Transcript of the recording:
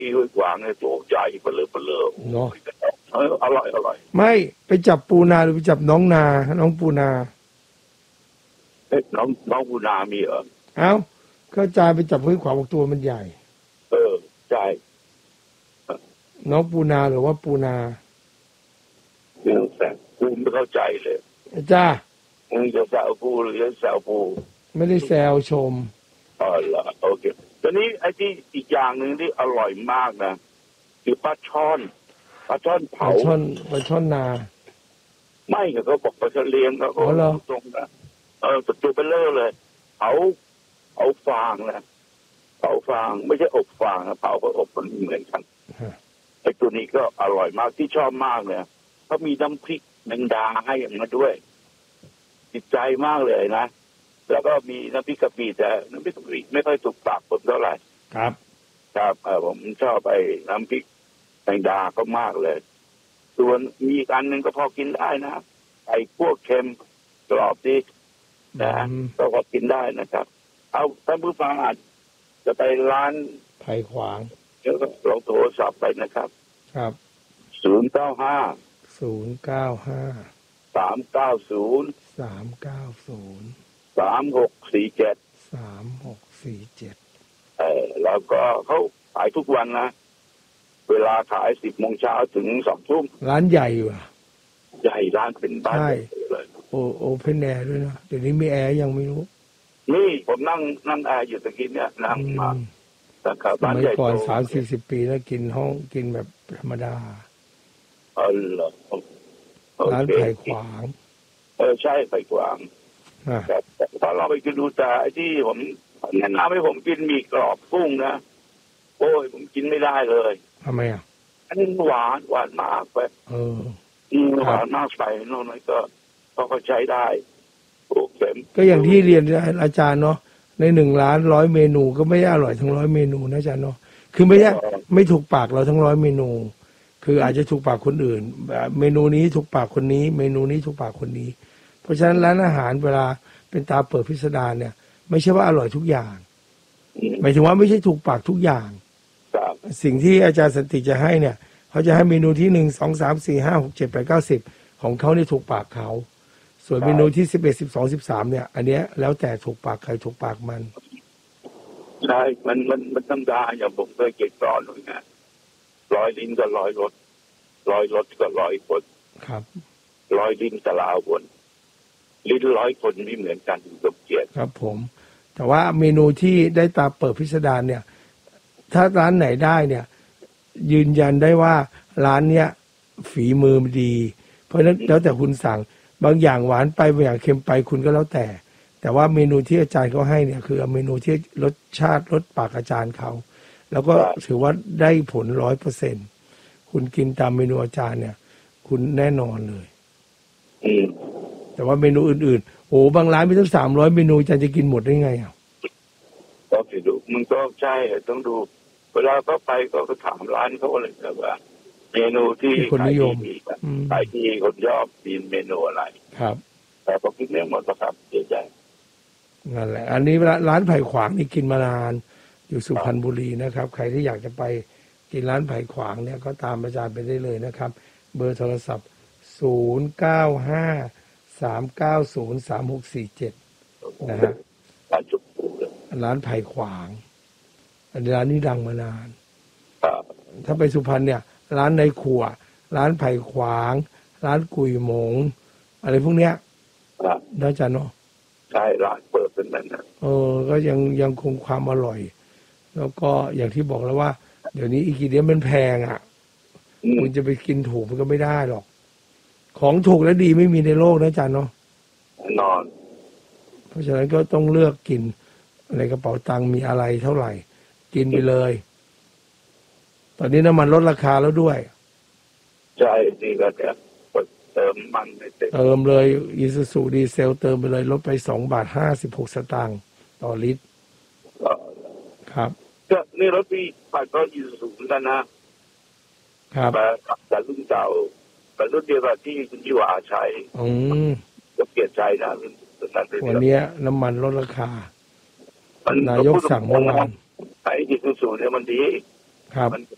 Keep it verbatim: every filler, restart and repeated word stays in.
ที่ห้วยขวางเนี่ยตัวใหญ่เปลือเปลือเนาะเอออร่อยอร่อยไม่ไปจับปูนาหรือไปจับน้องนาน้องปูนาเอ๊ะน้องน้องปูนามีเหรอเอ้าก็อาจารย์ไปจับห้วยขวางบอกตัวมันใหญ่เออใช่น้องปูนาหรือว่าปูนาเรื่องแต่กูไม่เข้าใจเลยจ้ามึงจะแซวกูหรือจะแซวปูไม่ได้แซวชมอ๋อเหรอโอเคตอนนี้ไอ้ที่อีกอย่างหนึ่งที่อร่อยมากนะคือปลาช่อนปลาช่อนเผาปลาช่อนปลาช่อนนาไม่เขาบอกปลาช่อนเลี้ยงเขาก็ตรงนะเออตัวเป็นเล่เลยเผาเผาฟางนะเผาฟางไม่ใช่อบฟางนะเผากับอบมันเหมือนกันไอ้ตัวนี้ก็อร่อยมากที่ชอบมากเลยเขามีน้ำพริกแมงดาให้มาด้วยติดใจมากเลยนะแล้วก็มีน้ำพริกกะปิแต่น้ำพริกกะปิไม่ค่อยถูกปากผมเท่าไหร่ครับครับเออผมชอบไปน้ำพริกแมงดาก็มากเลยส่วนมีอีกอันหนึ่งก็พอกินได้นะไอ้พวกเค็มกรอบดีนะก็พอกินได้นะครับเอาท่านผู้ฟังอาจจะไปร้านไผ่ขวางเดี๋ยวก็ลองโทรศัพท์ไปนะครับครับศูนย์เก้าห้าศูนย์เก้าห้าสามเก้าศูนย์สามเก้าศูนย์สามหกสี่เจ็ดสามหกสี่เจ็ดเออแล้วก็เขาขายทุกวันนะเวลาขายสิบโมงเช้าถึงสองทุ่มร้านใหญ่อยู่อะใหญ่ร้านเป็นบ้านเลยโอโอเพนแอร์ด้วยนะเดี๋ยวนี้มีแอร์ยังไม่รู้นี่ผมนั่งนั่งแอร์อยู่ตะกี้เนี่ยนั่งมาแต่ครับบ้านใหญ่ก่อนสามสี่สิบปีแล้วกินห้องกินแบบธรรมดาเออเหรอร้านไผ่ขวางเออใช่ไผ่ขวางแต่ถ้าเราไปกินดูแต่ที่ผมแนะนำให้ผมกินมีกรอบกุ้งนะโอ้ยผมกินไม่ได้เลยทำไมอ่ะอันนี้หวานหวานมากไปเออหวานมากไปโน่นก็ก็ใช้ได้โอเคก็อย่างที่เรียนอาจารย์เนาะในหนึ่งล้านร้อยเมนูก็ไม่อร่อยทั้งร้อยเมนูนะอาจารย์เนาะคือไม่ใช่ไม่ถูกปากเราทั้งร้อยเมนูคืออาจจะถูกปากคนอื่นเมนูนี้ถูกปากคนนี้เมนูนี้ถูกปากคนนี้เพราะฉะนั้นร้านอาหารเวลาเป็นตาเปิดพิสดารเนี่ยไม่ใช่ว่าอร่อยทุกอย่างหมายถึงว่าไม่ใช่ถูกปากทุกอย่างสิ่งที่อาจารย์สันติจะให้เนี่ยเขาจะให้เมนูที่หนึ่งสองสามสี่ห้าหกเจ็ดแปดเก้าสิบของเขาเนี่ยถูกปากเขาส่วนเมนูที่สิบเอ็ดสิบสองสิบสามเนี่ยอันเนี้ยแล้วแต่ถูกปากใครถูกปากมันใช่มันมันมันธรรมดาอย่างผมเคยเก็บกรอนเลยนะร้อยลิ้นก็ร้อยรสร้อยรสก็ร้อยคนครับร้อยลิ้นแต่ละคนลิ้นร้อยคนไม่เหมือนกันสมเกียรติครับผมแต่ว่าเมนูที่ได้ตาเปิดพิสดารเนี่ยถ้าร้านไหนได้เนี่ยยืนยันได้ว่าร้านเนี้ยฝีมือดีเพราะฉะนั้นแล้วแต่คุณสั่งบางอย่างหวานไปบางอย่างเค็มไปคุณก็แล้วแต่แต่ว่าเมนูที่อาจารย์เขาให้เนี่ยคือเมนูที่รสชาติรสปากอาจารย์เขาแล้วก็ถือว่าได้ผลร้อยเปอร์เซ็นต์คุณกินตามเมนูอาจารย์เนี่ยคุณแน่นอนเลยแต่ว่าเมนูอื่นๆโอ้บางร้านมีตั้งสามร้อยเมนูอาจารย์จะกินหมดได้ไงอ่ะก็ไปดูมันก็ใช่ต้องดูเวลาเขาไปก็ถามร้านเขาเลยแบบว่าเมนูที่คนนิยมขายที่คนชอบมีเมนูอะไรครับแต่พอคิดเรื่องหมดครับเสียใจนั่นแหละอันนี้ร้านไผ่ขวางนี่กินมานานอยู่สุพรรณบุรีนะครับใครที่อยากจะไปกินร้านไผ่ขวางเนี่ยก็ตามอาจารย์ไปได้เลยนะครับเบอร์โทรศัพท์ศูนย์ เก้า ห้า สาม เก้า ศูนย์ สาม หก สี่ เจ็ดนะฮะร้านไผ่ขวางอันร้านนี้ดังมานานถ้าไปสุพรรณเนี่ยร้านในครัวร้านไผ่ขวางร้านกุยหมงอะไรพวกเนี้ยน่าจะเนาะใช่ร้านเปิดเป็นแบบนั้นเออก็ยังยังคงความอร่อยแล้วก็อย่างที่บอกแล้วว่าเดี๋ยวนี้อีกิเดียมันแพงอ่ะคุณจะไปกินถูกมันก็ไม่ได้หรอกของถูกและดีไม่มีในโลกนะจันเนาะนอนเพราะฉะนั้นก็ต้องเลือกกินในกระเป๋าตังค์มีอะไรเท่าไหร่กินไปเลยตอนนี้น้ำมันลดราคาแล้วด้วยใช่นี่ก็จะเติมมันเติมเลยอีซูซูดีเซลเติมไปเลยลดไปสองบาทห้าสิบหกสตางค์ต่อลิตรครับก็นี่รถพี่ไปก็อีซูซูเหมือนกันนะครับแต่รุ่นเก่าแต่รุ่นเดียวกับที่คุณยิวาใช้อืมก็เปลี่ยนใจนะวันนี้น้ำมันลดราคานายกสั่งเมื่อวานไอ้อีซูซูเนี่ยมันดีครับมัน